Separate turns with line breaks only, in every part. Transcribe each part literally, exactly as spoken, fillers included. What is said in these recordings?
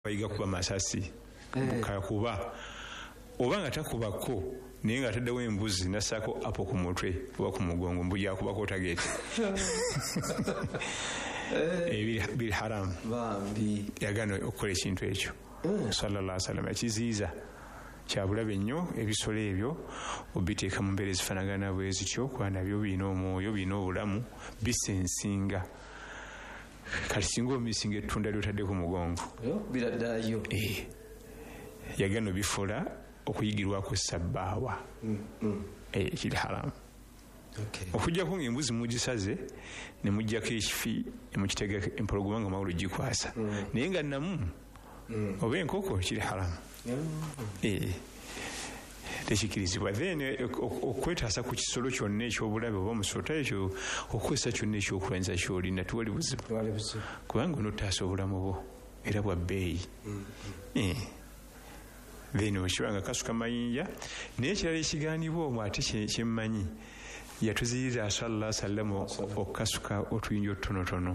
bayiga kuba masasi kakuba obanga takubako naye nga ataddewo embuzi nasaako apo ku mutwe oba ku mugongo mbuji akubako tageti biri haramu yagana okukola ekintu ekyo sallallahu alaihi wasallam ekiziiza kyabulabe nnyo ebisolo ebyo obiteeka mu mbeera ezifaanagana bwe zityo kuba nabyo birina omwoyo birina obulamu bisensinga kati singa omisinga ettunda lyotadde ku mugongo
biraddayo
yagano bifola okuyigirwako sabbaawa ekiri haramu okujjako ng'embuzi mugisaze ne muggyako ekifi mukitega empologoma nga mawulo gikwasa naye nga namu oba enkoko kiri haramu tekikirizibwa then okwetaasa ku kisolo kyonna ekyobulabe oba omusota ekyo okukozesa kyonna ekyokulwanyisa kyolina tiwali buzibu kubanga onotaasa obulamu bwo era bwa bbeeyi then okibanga kasuka mayinja naye ekirala ekigaanibwa omwo ate kyemmanyi yatuziyiriza sallallahu alaihi wasallam okukasuka otuyinja otutonotono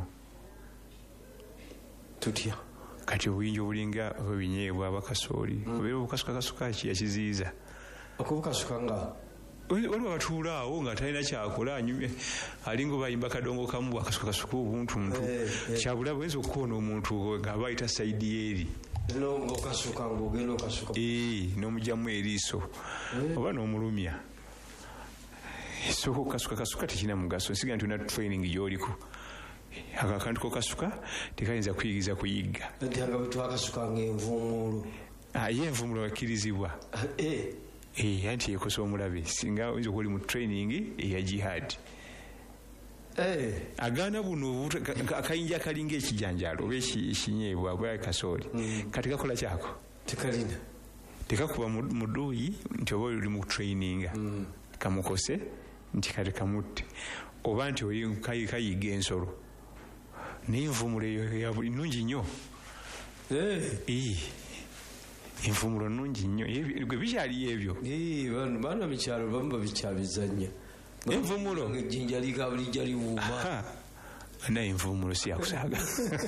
tutya
kati obuyinja obulinga obwebinyeebwa abakasooli obeera obukasuka kasuka ki yakiziyiza
okubukasuka nga
waliwo batuula awo nga talina kyakola alinga obayimba kadongo kamu bwakasuka kasuka obuntuntu kyabulabe oyinza okukoona omuntu ng'aba ayita sayidi yeeri n'omugyamu eriiso oba n'omulumya esooka okukasuka kasuka tekirina mugaso nsiga nti olina training gy'oliko ako akantu kokasuka tekayinza kuyigiriza kuyigga ye envumulo akkirizibwa anti ekosa omulabe singa oyinza okuba oli mu training eya jihad agaana buno akayinja kalinga ekijanjalo oba ekinyeebwa oba kasooli kati kakola kyako
tekalina
tekakuba mu dduuyi nti oba oli mu training kamukose nti kati kamutte oba nti oli kayiga ensolo naye envumulo eyo nnungi nnyo envumulo nnungi nnyo gwe bikyaliyo ebyo
baana mukyalo bamu babikyabizanya
envumulo
ejjinja likabulijja liwuuma
naye envumulo siyakusaaga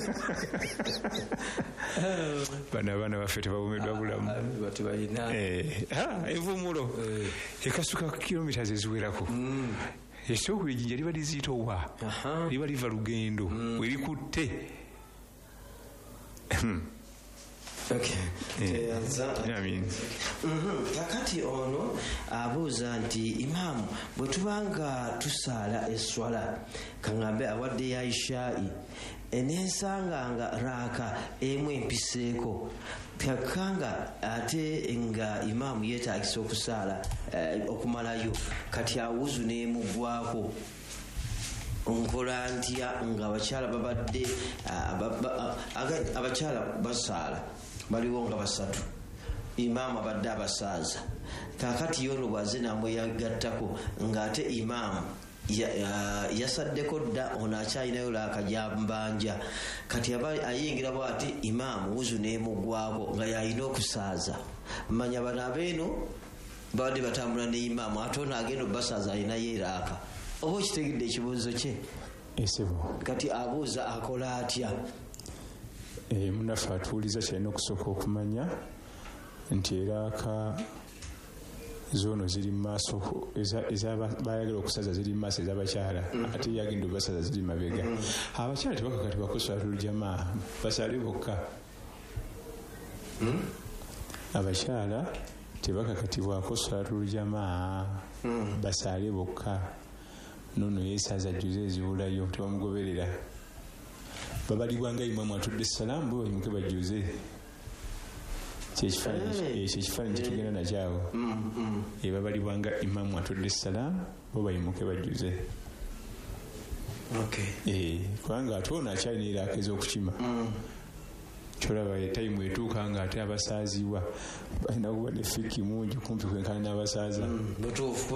bana abaana baffe tebabumeddwa bulamu envumulo ekasuka kilomita zeziwerako esookuba ejjinja liba lizitowa liba liva lugendo werikutte
kakati ono abuuza nti imaamu bwe tubanga tusaala eswala kaŋŋambe awadde ya ishaa'i enensanganga raaka emu empiseeko kakanga ate nga imaamu yeetaagisa okusaala okumalayo kati awuzu n'emugwako nkola ntya nga abakyala babadde abakyala basaala baliwo nga basatu imaamu abadde abasaaza kakati yono bwaze namwe yagattako ng'ate imaamu yasaddeko dda ono akyalinayo laakajambanja kati aba ayingira bw'ati imaamu wuzu n'emugwako nga yalina okusaaza manya bano abeeno babadde batambula ne imaamu ate ono agenda obbasaaza alinayo eraaka oba okitegedde ekibuuzo kye kati abuuza akola atya
munaffe atuwuliza kyalina okusooka okumanya nti eraaka zoono ziri mu maaso bayagala okusaza ziri mu maaso ez'abakyala ate yagenda obasaza ziri mabega abakyala tebakakatibwa kusalatul jamaa basaale bokka abakyala tebakakatibwako salatul jamaa basaale bokka nono yeesaza juze ezibulayo tebamugoberera babalibwa nga imaamu atudde essalaamu bo bayimuke bajuze kyekifaananyi kyetugenda nakyawo babalibwa nga imaamu atudde essalaamu bo bayimuke bajuze kubanga ate ono akyalina eraaka ez'okukima kyolaba etayimu etuuka nga ate abasaazibwa balina kuba ne fiki mungi kumpi kwenkana n'abasaaza
butuufu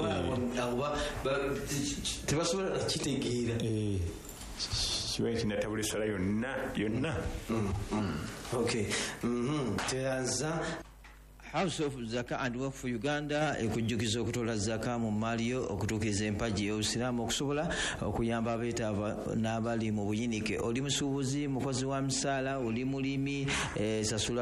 tebasobola nakitegeera
kibaye kinatabula eswala yonna yonna
teyanza House of Zaka and Work for Uganda ekujjukiza okutola zaka mu maliyo okutukiza empaji y'obusiraamu okusobola okuyamba abeetava n'abali mu buyinike. Oli musuubuzi, mukozi wa misaala, oli mulimi, eh, sasula